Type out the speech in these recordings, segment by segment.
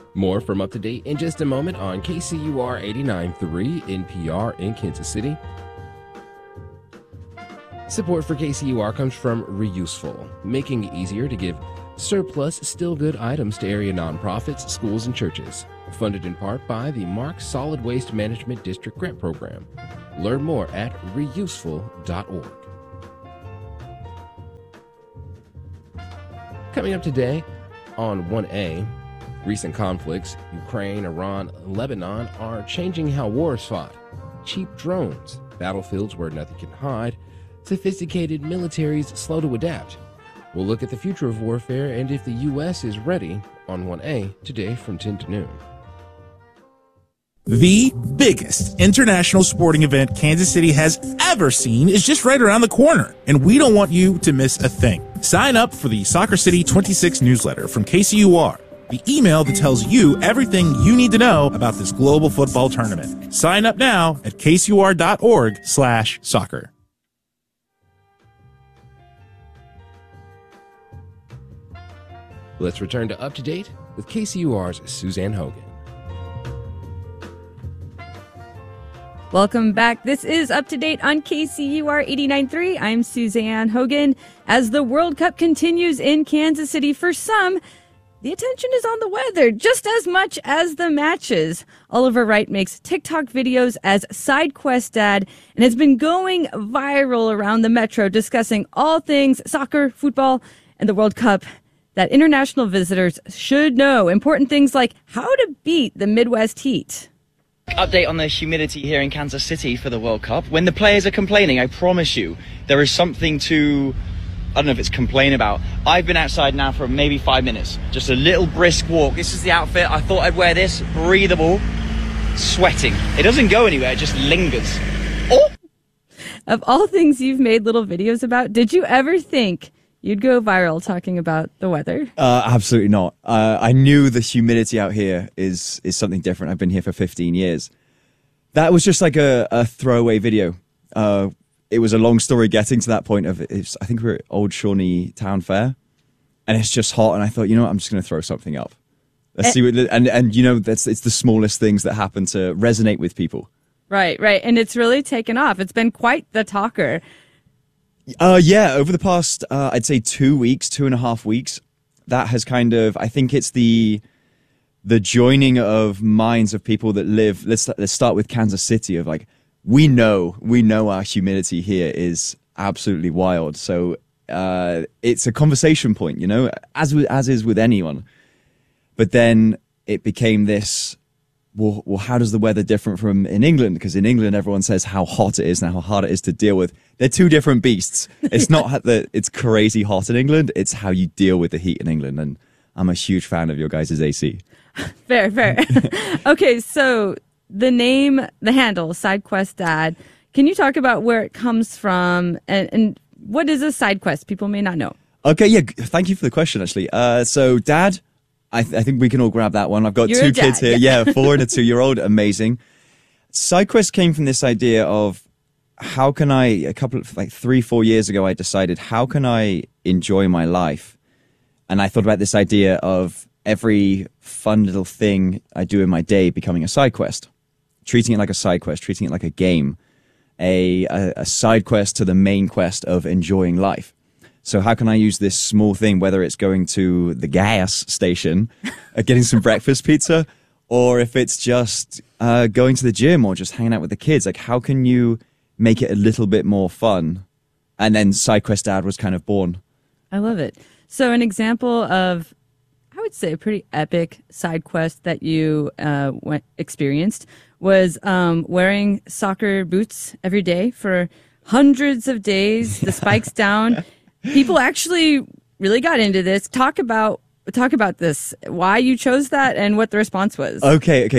More from Up to Date in just a moment on KCUR 89.3 NPR in Kansas City. Support for KCUR comes from Reuseful, making it easier to give surplus, still good items to area nonprofits, schools, and churches. Funded in part by the Mark Solid Waste Management District Grant Program. Learn more at reuseful.org. Coming up today on 1A, recent conflicts, Ukraine, Iran, Lebanon, are changing how war is fought. Cheap drones, battlefields where nothing can hide, sophisticated militaries slow to adapt. We'll look at the future of warfare and if the U.S. is ready on 1A today from 10 to noon. The biggest international sporting event Kansas City has ever seen is just right around the corner, and we don't want you to miss a thing. Sign up for the Soccer City 26 newsletter from KCUR, the email that tells you everything you need to know about this global football tournament. Sign up now at kcur.org/soccer. Let's return to Up to Date with KCUR's Suzanne Hogan. Welcome back. This is Up to Date on KCUR 89.3. I'm Suzanne Hogan. As the World Cup continues in Kansas City, for some, the attention is on the weather just as much as the matches. Oliver Wright makes TikTok videos as SideQuest Dad and has been going viral around the metro discussing all things soccer, football, and the World Cup that international visitors should know. Important things like how to beat the Midwest heat. Update on the humidity here in Kansas City for the World Cup. When the players are complaining, I promise you, there is something to, I don't know if it's complain about. I've been outside now for maybe 5 minutes. Just a little brisk walk. This is the outfit. I thought I'd wear this. Breathable. Sweating. It doesn't go anywhere. It just lingers. Oh! Of all things you've made little videos about, did you ever think you'd go viral talking about the weather? Absolutely not. I knew the humidity out here is something different. I've been here for 15 years. That was just like a throwaway video. It was a long story getting to that point of I think we were at Old Shawnee Town Fair, and it's just hot. And I thought, you know what, I'm just going to throw something up. Let's see what. And you know, it's the smallest things that happen to resonate with people. Right. And it's really taken off. It's been quite the talker. Yeah, over the past, I'd say 2.5 weeks, that has kind of, I think it's the joining of minds of people that live, let's start with Kansas City, of like, we know our humidity here is absolutely wild. So it's a conversation point, you know, as is with anyone. But then it became this, well, how does the weather different from in England? Because in England, everyone says how hot it is and how hard it is to deal with. They're two different beasts. It's not that it's crazy hot in England. It's how you deal with the heat in England. And I'm a huge fan of your guys' AC. Fair. Okay, so the name, the handle, SideQuest Dad. Can you talk about where it comes from and what is a side quest? People may not know. Okay, yeah. Thank you for the question, actually. So Dad, I think we can all grab that one. I've got You're two kids here. Yeah, 4 and a 2-year-old. Amazing. SideQuest came from this idea of how can I, 3-4 years ago, I decided, how can I enjoy my life? And I thought about this idea of every fun little thing I do in my day becoming a side quest, treating it like a side quest, treating it like a game, a side quest to the main quest of enjoying life. So how can I use this small thing, whether it's going to the gas station, getting some breakfast pizza, or if it's just going to the gym or just hanging out with the kids? Like, how can you make it a little bit more fun? And then SideQuest Dad was kind of born. I love it. So an example of, I would say, a pretty epic side quest that you experienced was wearing soccer boots every day for hundreds of days, the spikes down. People actually really got into this. Talk about this, why you chose that and what the response was. Okay.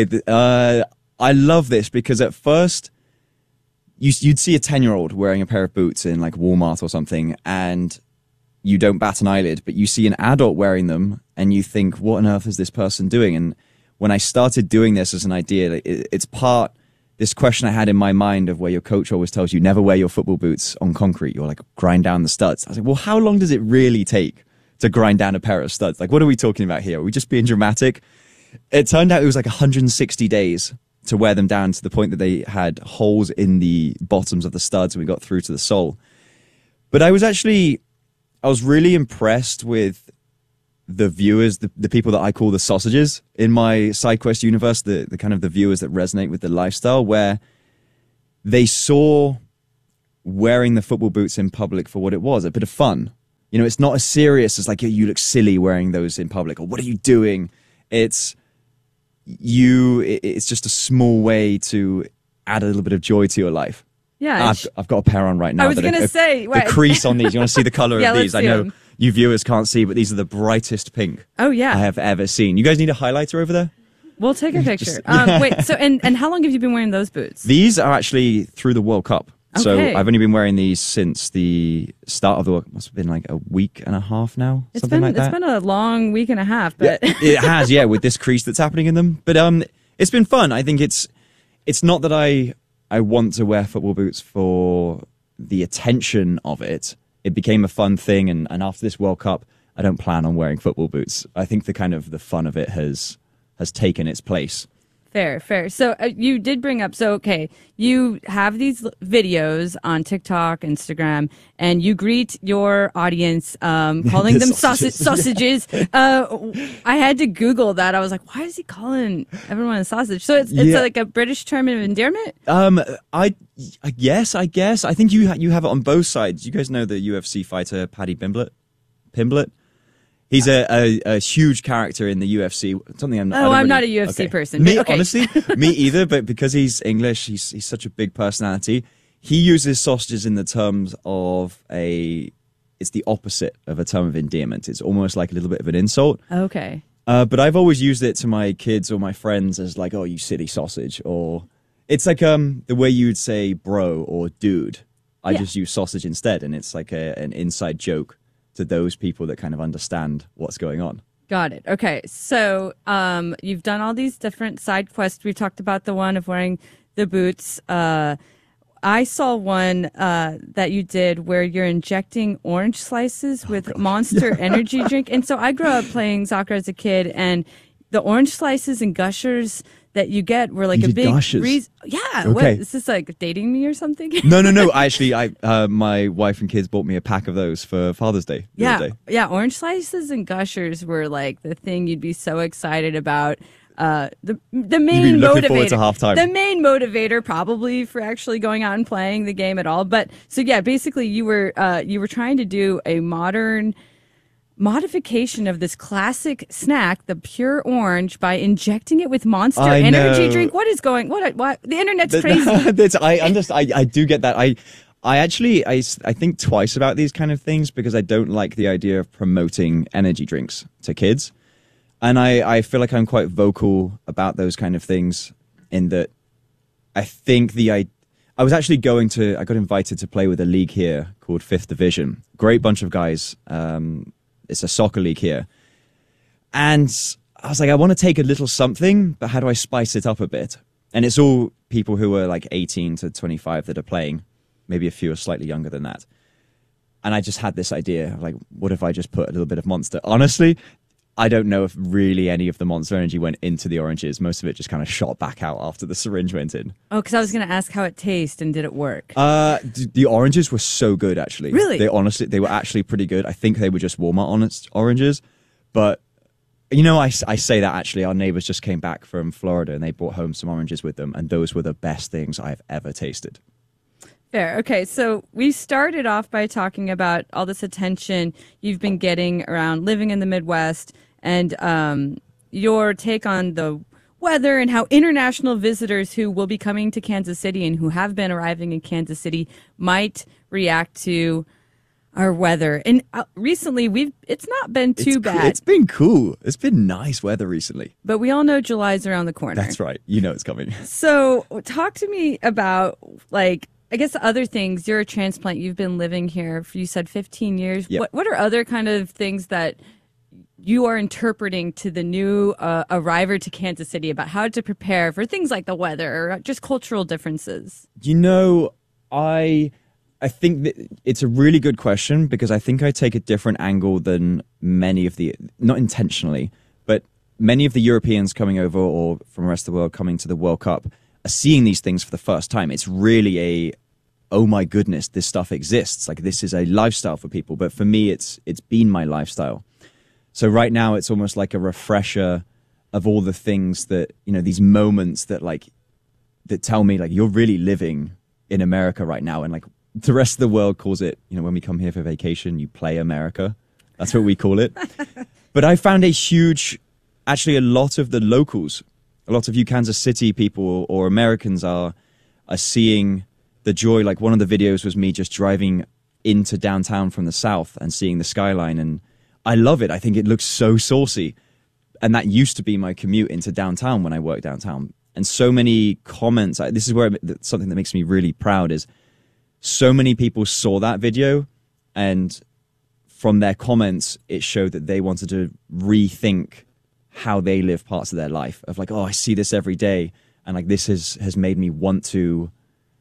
I love this because at first you'd see a 10-year-old wearing a pair of boots in like Walmart or something and you don't bat an eyelid, but you see an adult wearing them and you think, what on earth is this person doing? And when I started doing this as an idea, it's part this question I had in my mind of where your coach always tells you never wear your football boots on concrete, or like grind down the studs. I was like, well, how long does it really take to grind down a pair of studs? Like, what are we talking about here? Are we just being dramatic? It turned out it was like 160 days to wear them down to the point that they had holes in the bottoms of the studs and we got through to the sole. But I was really impressed with the viewers, the people that I call the sausages in my SideQuest universe, the kind of the viewers that resonate with the lifestyle, where they saw wearing the football boots in public for what it was, a bit of fun. You know, it's not as serious as like, you look silly wearing those in public, or what are you doing? It's just a small way to add a little bit of joy to your life. Yeah. I've got a pair on right now. I was going to say. The crease on these. You want to see the color Yeah, of these? let's I see know 'em. you viewers can't see, but these are the brightest pink Oh, yeah. I have ever seen. You guys need a highlighter over there? We'll take a picture. Wait, so, and how long have you been wearing those boots? These are actually through the World Cup. So Okay. I've only been wearing these since the start of the World Cup. Must have been like a week and a half now. It's something been like that. It's been a long week and a half, but It has, yeah, with this crease that's happening in them. But it's been fun. I think it's not that I want to wear football boots for the attention of it. It became a fun thing, and after this World Cup, I don't plan on wearing football boots. I think the fun of it has taken its place. Fair. So you did bring up, okay, you have these videos on TikTok, Instagram, and you greet your audience, calling them sausages. I had to Google that. I was like, why is he calling everyone a sausage? So it's like a British term of endearment? I guess. I think you have it on both sides. You guys know the UFC fighter Paddy Pimblett? He's a huge character in the UFC. Something I'm not a UFC person. Me, okay. honestly, me either. But because he's English, he's such a big personality. He uses sausages in the terms of it's the opposite of a term of endearment. It's almost like a little bit of an insult. Okay. But I've always used it to my kids or my friends as like, oh, you silly sausage. Or it's like the way you'd say bro or dude. I just use sausage instead. And it's like an inside joke to those people that kind of understand what's going on. Got it. Okay. So you've done all these different side quests. We talked about the one of wearing the boots. I saw one that you did where you're injecting orange slices with Monster energy drink. And so I grew up playing soccer as a kid, and the orange slices and gushers that you get were like You a did big gushers? Yeah. Okay. What, is this like dating me or something? No. Actually, my wife and kids bought me a pack of those for Father's Day. The other day. Yeah. Orange slices and gushers were like the thing you'd be so excited about. The main You'd be looking motivator, forward to halftime. the main motivator probably for actually going out and playing the game at all. But so yeah, basically you were trying to do a modern modification of this classic snack, the pure orange, by injecting it with Monster I energy know. drink. What is going? What? The internet's crazy. I understand. I do get that. I actually think twice about these kind of things because I don't like the idea of promoting energy drinks to kids. And I feel like I'm quite vocal about those kind of things in that I think I was actually I got invited to play with a league here called Fifth Division. Great bunch of guys. It's a soccer league here. And I was like, I want to take a little something, but how do I spice it up a bit? And it's all people who are like 18 to 25 that are playing. Maybe a few are slightly younger than that. And I just had this idea of like, what if I just put a little bit of Monster? Honestly, I don't know if really any of the Monster Energy went into the oranges. Most of it just kind of shot back out after the syringe went in. Oh, because I was going to ask how it tastes and did it work? The oranges were so good, actually. Really? They were actually pretty good. I think they were just Walmart oranges. But, you know, I say that actually. Our neighbors just came back from Florida and they brought home some oranges with them. And those were the best things I've ever tasted. Fair. Okay, so we started off by talking about all this attention you've been getting around living in the Midwest and your take on the weather and how international visitors who will be coming to Kansas City and who have been arriving in Kansas City might react to our weather. And recently, it's not been too bad. It's been cool. It's been nice weather recently. But we all know July's around the corner. That's right. You know it's coming. So talk to me about, like, I guess other things. You're a transplant. You've been living here for, you said, 15 years. Yep. What are other kind of things that you are interpreting to the new arriver to Kansas City about how to prepare for things like the weather or just cultural differences? You know, I think that it's a really good question because I think I take a different angle than many of not intentionally, but many of the Europeans coming over or from the rest of the world coming to the World Cup are seeing these things for the first time. It's really oh my goodness, this stuff exists. Like, this is a lifestyle for people. But for me, it's been my lifestyle. So right now it's almost like a refresher of all the things that, these moments that tell me like, you're really living in America right now. And like the rest of the world calls it, when we come here for vacation, you play America. That's what we call it. But I found actually a lot of the locals, a lot of you Kansas City people or Americans are seeing the joy. Like, one of the videos was me just driving into downtown from the south and seeing the skyline. And I love it. I think it looks so saucy. And that used to be my commute into downtown when I worked downtown. And so many comments, this is where something that makes me really proud is so many people saw that video, and from their comments, it showed that they wanted to rethink how they live parts of their life of like, oh, I see this every day. And like, this has made me want to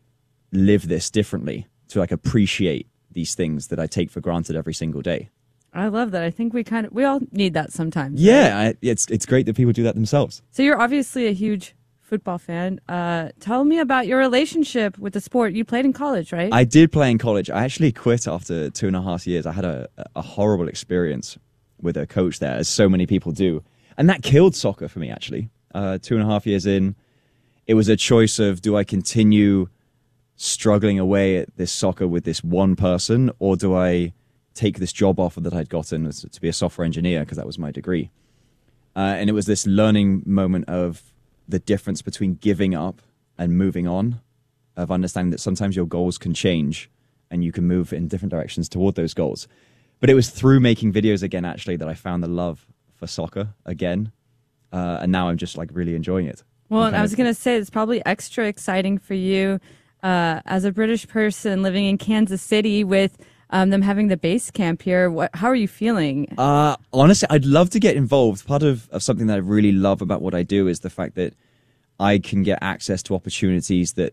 live this differently, to like appreciate these things that I take for granted every single day. I love that. I think we all need that sometimes. Yeah, right? It's great that people do that themselves. So you're obviously a huge football fan. Tell me about your relationship with the sport. You played in college, right? I did play in college. I actually quit after 2.5 years. I had a horrible experience with a coach there, as so many people do. And that killed soccer for me, actually. 2.5 years in, it was a choice of, do I continue struggling away at this soccer with this one person, or do I take this job offer that I'd gotten to be a software engineer, because that was my degree. And it was this learning moment of the difference between giving up and moving on, of understanding that sometimes your goals can change and you can move in different directions toward those goals. But it was through making videos again, actually, that I found the love for soccer again. And now I'm just like really enjoying it. Well, and I was going to say, it's probably extra exciting for you as a British person living in Kansas City with them having the base camp here. How are you feeling? Honestly, I'd love to get involved. Part of something that I really love about what I do is the fact that I can get access to opportunities that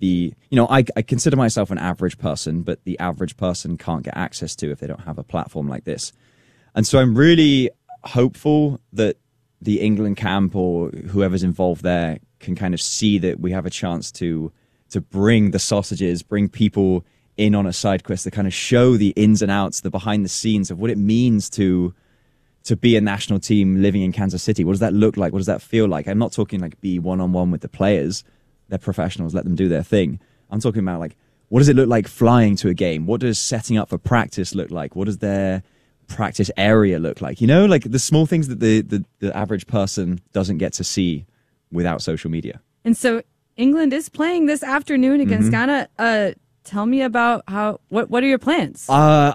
I consider myself an average person, but the average person can't get access to if they don't have a platform like this. And so I'm really hopeful that the England camp or whoever's involved there can kind of see that we have a chance to bring the sausages, bring people in on a side quest to kind of show the ins and outs, the behind the scenes of what it means to be a national team living in Kansas City. What does that look like? What does that feel like? I'm not talking like be one-on-one with the players. They're professionals. Let them do their thing. I'm talking about like, what does it look like flying to a game? What does setting up for practice look like? What does their practice area look like? Like the small things that the average person doesn't get to see without social media. And so England is playing this afternoon against Ghana. Tell me about what are your plans?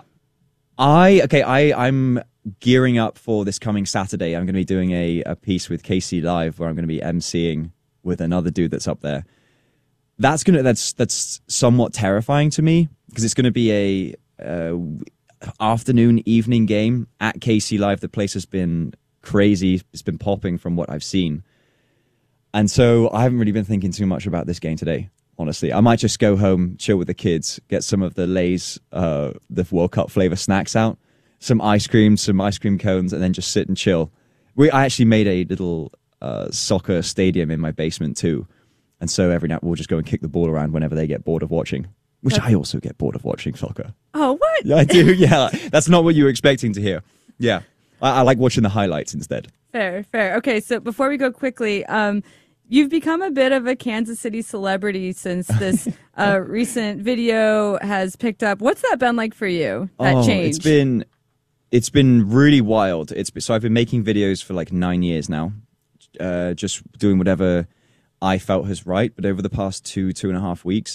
I'm gearing up for this coming Saturday. I'm going to be doing a piece with KC Live where I'm going to be emceeing with another dude that's up there. That's somewhat terrifying to me, because it's going to be a afternoon, evening game at KC Live. The place has been crazy. It's been popping from what I've seen. And so I haven't really been thinking too much about this game today. Honestly, I might just go home, chill with the kids, get some of the Lay's, the World Cup flavor snacks out, some ice cream cones, and then just sit and chill. I actually made a little soccer stadium in my basement too. And so every night we'll just go and kick the ball around whenever they get bored of watching, which I also get bored of watching soccer. Oh, what? Yeah, I do. Yeah. That's not what you were expecting to hear. Yeah. I like watching the highlights instead. Fair. Okay. So before we go quickly, you've become a bit of a Kansas City celebrity since this recent video has picked up. What's that been like for you, that change? It's been really wild. So I've been making videos for like 9 years now, just doing whatever I felt was right. But over the past 2.5 weeks,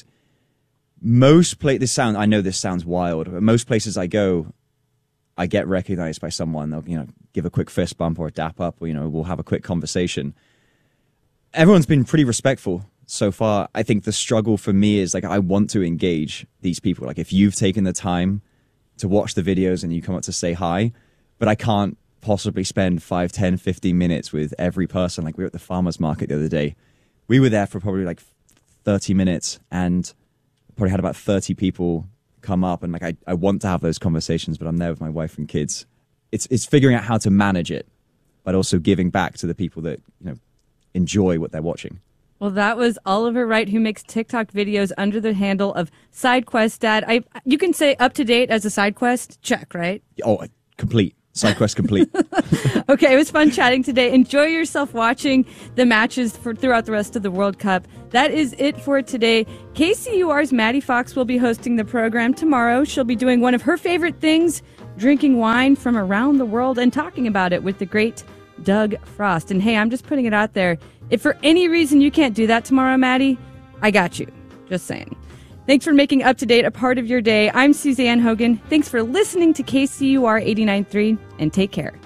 I know this sounds wild, but most places I go, I get recognized by someone. They'll, give a quick fist bump or a dap up, or, we'll have a quick conversation. Everyone's been pretty respectful so far. I think the struggle for me is like, I want to engage these people. Like, if you've taken the time to watch the videos and you come up to say hi, but I can't possibly spend 5, 10, 15 minutes with every person. Like, we were at the farmer's market the other day. We were there for probably like 30 minutes and probably had about 30 people come up. And like, I want to have those conversations, but I'm there with my wife and kids. It's figuring out how to manage it. but also giving back to the people that enjoy what they're watching. Well, that was Oliver Wright, who makes TikTok videos under the handle of SideQuest Dad. You can say up to date as a SideQuest. Check, right? Oh, complete. SideQuest complete. Okay, it was fun chatting today. Enjoy yourself watching the matches throughout the rest of the World Cup. That is it for today. KCUR's Maddie Fox will be hosting the program tomorrow. She'll be doing one of her favorite things, drinking wine from around the world and talking about it with the great Doug Frost. And hey, I'm just putting it out there. If for any reason you can't do that tomorrow, Maddie, I got you. Just saying. Thanks for making Up to Date a part of your day. I'm Suzanne Hogan. Thanks for listening to KCUR 89.3, and take care.